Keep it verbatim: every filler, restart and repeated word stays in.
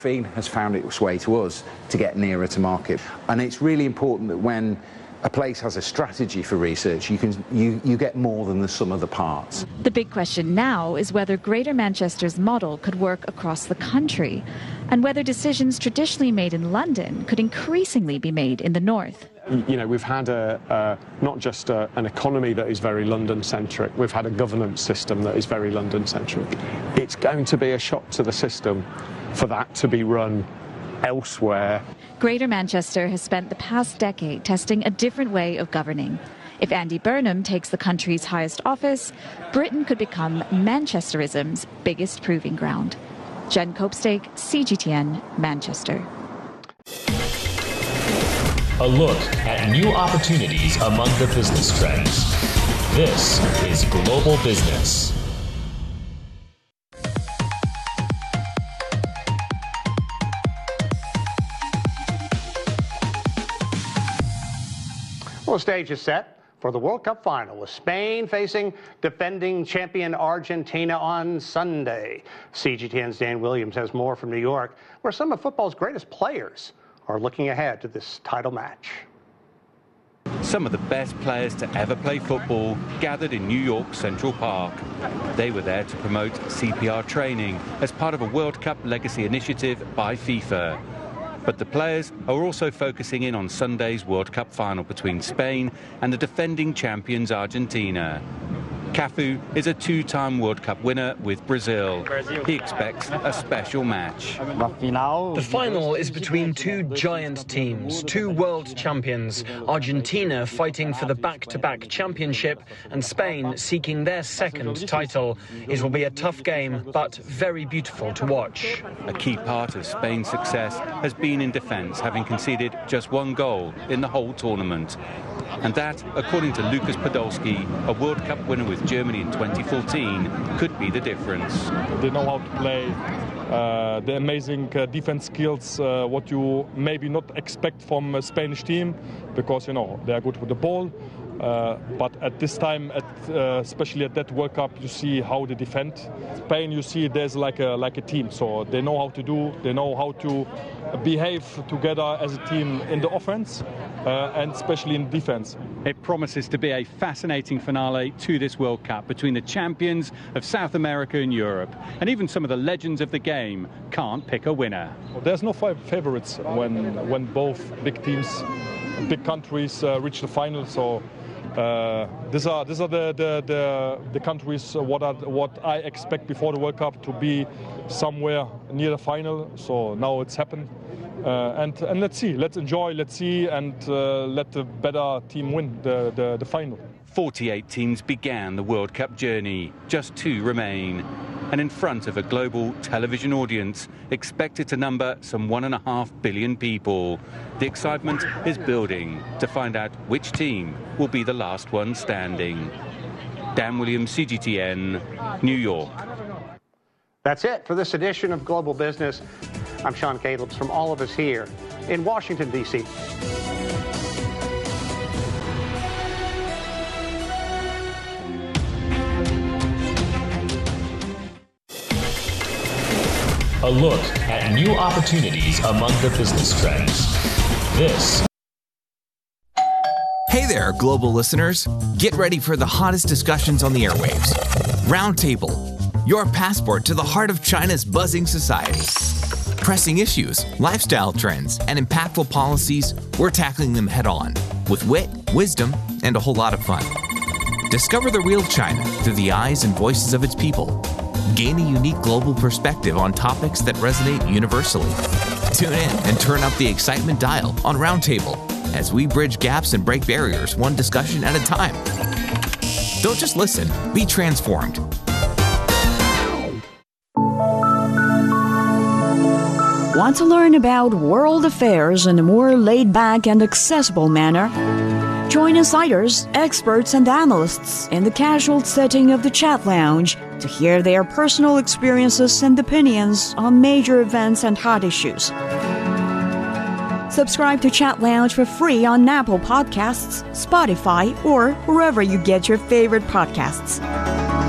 Caffeine has found its way to us to get nearer to market, and it's really important that when a place has a strategy for research, you can you, you get more than the sum of the parts. The big question now is whether Greater Manchester's model could work across the country, and whether decisions traditionally made in London could increasingly be made in the north. You know, we've had a, a not just a, an economy that is very London-centric, we've had a governance system that is very London-centric. It's going to be a shock to the system for that to be run elsewhere. Greater Manchester has spent the past decade testing a different way of governing. If Andy Burnham takes the country's highest office, Britain could become Manchesterism's biggest proving ground. Jen Copestake, C G T N, Manchester. A look at new opportunities among the business trends. This is Global Business. Well, the stage is set for the World Cup final, with Spain facing defending champion Argentina on Sunday. C G T N's Dan Williams has more from New York, where some of football's greatest players are looking ahead to this title match. Some of the best players to ever play football gathered in New York Central Park. They were there to promote C P R training as part of a World Cup legacy initiative by FIFA. But the players are also focusing in on Sunday's World Cup final between Spain and the defending champions Argentina. Cafu is a two-time World Cup winner with Brazil. He expects a special match. The final is between two giant teams, two world champions, Argentina fighting for the back-to-back championship and Spain seeking their second title. It will be a tough game, but very beautiful to watch. A key part of Spain's success has been in defence, having conceded just one goal in the whole tournament. And that, according to Lukas Podolski, a World Cup winner with Germany in twenty fourteen, could be the difference. They know how to play, uh, the amazing uh, defense skills, uh, what you maybe not expect from a Spanish team, because, you know, they are good with the ball. Uh, but at this time, at, uh, especially at that World Cup, you see how they defend. Spain, you see there's like a like a team, so they know how to do, they know how to behave together as a team in the offense uh, and especially in defense. It promises to be a fascinating finale to this World Cup between the champions of South America and Europe, and even some of the legends of the game can't pick a winner. There's no favorites when when both big teams, big countries uh, reach the final. So. Uh, these are these are the the, the, the countries uh, what are what I expect before the World Cup to be somewhere near the final. So now it's happened, uh, and and let's see, let's enjoy, let's see, and uh, let the better team win the, the the final. forty-eight teams began the World Cup journey. Just two remain. And in front of a global television audience expected to number some one and a half billion people. The excitement is building to find out which team will be the last one standing. Dan Williams, C G T N, New York. That's it for this edition of Global Business. I'm Sean Calebs from all of us here in Washington, D C A look at new opportunities among the business trends. This. Hey there, global listeners. Get ready for the hottest discussions on the airwaves. Roundtable, your passport to the heart of China's buzzing society. Pressing issues, lifestyle trends, and impactful policies, we're tackling them head on with wit, wisdom, and a whole lot of fun. Discover the real China through the eyes and voices of its people. Gain a unique global perspective on topics that resonate universally. Tune in and turn up the excitement dial on Roundtable as we bridge gaps and break barriers one discussion at a time. Don't just listen, be transformed. Want to learn about world affairs in a more laid-back and accessible manner? Join insiders, experts, and analysts in the casual setting of the Chat Lounge to hear their personal experiences and opinions on major events and hot issues. Subscribe to Chat Lounge for free on Apple Podcasts, Spotify, or wherever you get your favorite podcasts.